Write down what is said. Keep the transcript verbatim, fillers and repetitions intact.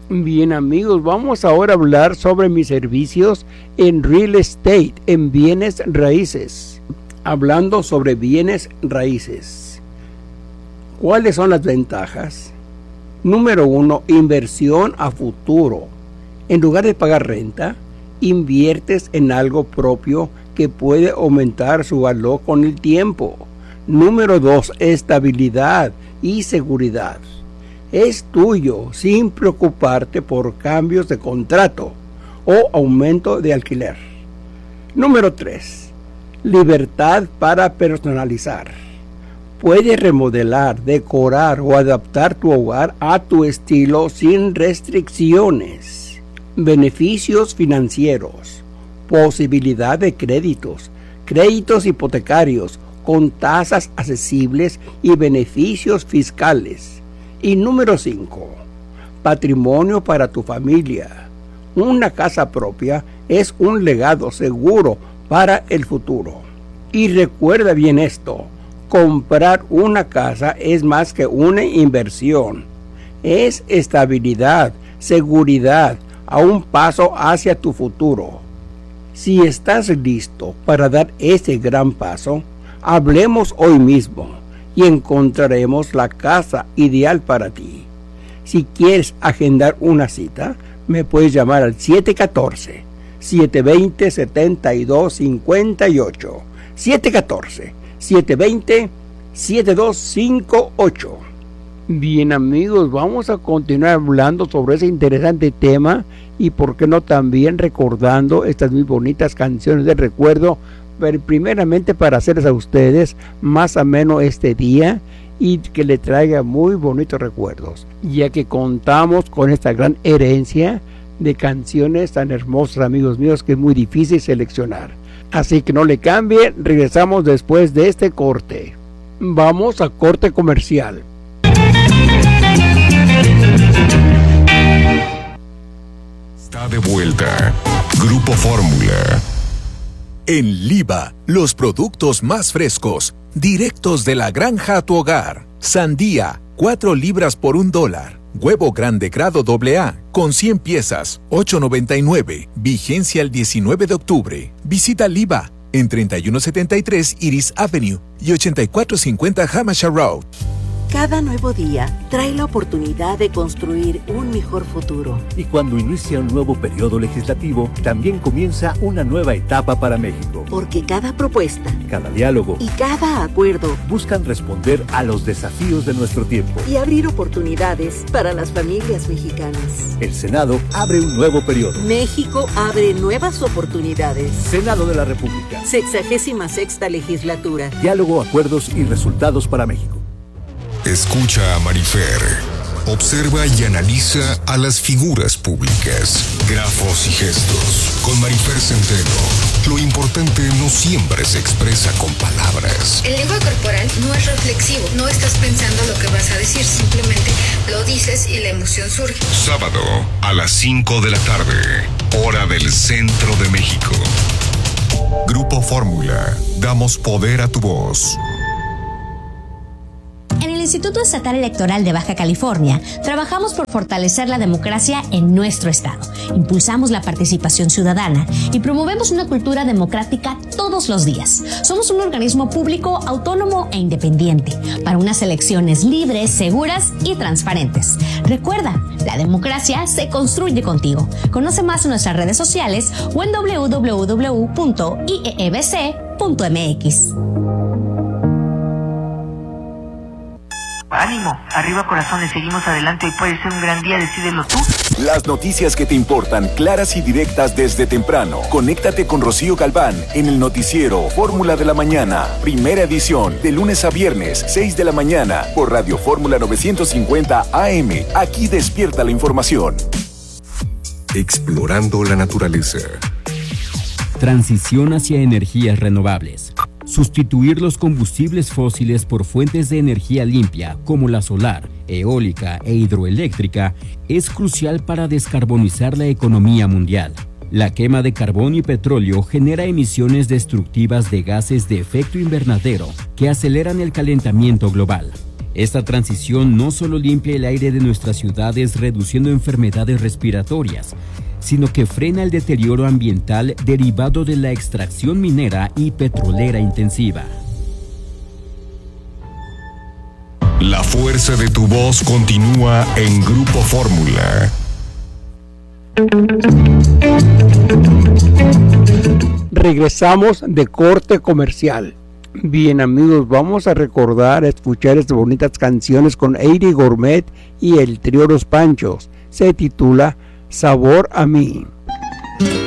Bien amigos, vamos ahora a hablar sobre mis servicios en real estate, en bienes raíces. Hablando sobre bienes raíces. ¿Cuáles son las ventajas? Número uno, inversión a futuro. En lugar de pagar renta, inviertes en algo propio que puede aumentar su valor con el tiempo. Número dos, estabilidad y seguridad. Es tuyo sin preocuparte por cambios de contrato o aumento de alquiler. Número tres, libertad para personalizar. Puedes remodelar, decorar o adaptar tu hogar a tu estilo sin restricciones. Beneficios financieros. Posibilidad de créditos. Créditos hipotecarios con tasas accesibles y beneficios fiscales. Y número cinco, patrimonio para tu familia. Una casa propia es un legado seguro para el futuro. Y recuerda bien esto, comprar una casa es más que una inversión. Es estabilidad, seguridad, a un paso hacia tu futuro. Si estás listo para dar ese gran paso, hablemos hoy mismo y encontraremos la casa ideal para ti. Si quieres agendar una cita, me puedes llamar al siete uno cuatro, siete dos cero, siete dos cinco ocho. siete uno cuatro, siete dos cero, siete dos cinco ocho. Bien amigos, vamos a continuar hablando sobre ese interesante tema y por qué no también recordando estas muy bonitas canciones de recuerdo, pero primeramente para hacerles a ustedes más ameno este día y que le traiga muy bonitos recuerdos, ya que contamos con esta gran herencia de canciones tan hermosas, amigos míos, que es muy difícil seleccionar. Así que no le cambie, regresamos después de este corte. Vamos a corte comercial. Está de vuelta Grupo Fórmula. En Liva, los productos más frescos, directos de la granja a tu hogar. Sandía, cuatro libras por un dólar. Huevo grande grado doble A, con cien piezas, ocho noventa y nueve. Vigencia el diecinueve de octubre. Visita Liva, en treinta y uno setenta y tres Iris Avenue y ochenta y cuatro cincuenta Hampshire Road. Cada nuevo día trae la oportunidad de construir un mejor futuro. Y cuando inicia un nuevo periodo legislativo, también comienza una nueva etapa para México. Porque cada propuesta, cada diálogo y cada acuerdo buscan responder a los desafíos de nuestro tiempo y abrir oportunidades para las familias mexicanas. El Senado abre un nuevo periodo. México abre nuevas oportunidades. Senado de la República. Sexagésima sexta legislatura. Diálogo, acuerdos y resultados para México. Escucha a Marifer. Observa y analiza a las figuras públicas, grafos y gestos. Con Marifer Centeno, lo importante no siempre se expresa con palabras. El lenguaje corporal no es reflexivo. No estás pensando lo que vas a decir, simplemente lo dices y la emoción surge. Sábado a las cinco de la tarde, hora del centro de México. Grupo Fórmula. Damos poder a tu voz. En el Instituto Estatal Electoral de Baja California, trabajamos por fortalecer la democracia en nuestro estado. Impulsamos la participación ciudadana y promovemos una cultura democrática todos los días. Somos un organismo público, autónomo e independiente para unas elecciones libres, seguras y transparentes. Recuerda, la democracia se construye contigo. Conoce más en nuestras redes sociales o en doble u doble u doble u punto i e e b c punto m x. Ánimo, arriba corazones, seguimos adelante y puede ser un gran día, decídelo tú. Las noticias que te importan, claras y directas desde temprano. Conéctate con Rocío Galván en el noticiero Fórmula de la Mañana. Primera edición, de lunes a viernes, seis de la mañana, por Radio Fórmula novecientos cincuenta A M. Aquí despierta la información. Explorando la naturaleza. Transición hacia energías renovables. Sustituir los combustibles fósiles por fuentes de energía limpia como la solar, eólica e hidroeléctrica es crucial para descarbonizar la economía mundial. La quema de carbón y petróleo genera emisiones destructivas de gases de efecto invernadero que aceleran el calentamiento global. Esta transición no solo limpia el aire de nuestras ciudades reduciendo enfermedades respiratorias, sino que frena el deterioro ambiental derivado de la extracción minera y petrolera intensiva. La fuerza de tu voz continúa en Grupo Fórmula. Regresamos de corte comercial. Bien, amigos, vamos a recordar, a escuchar estas bonitas canciones con Eddie Gourmet y el trío Los Panchos. Se titula Sabor a mí.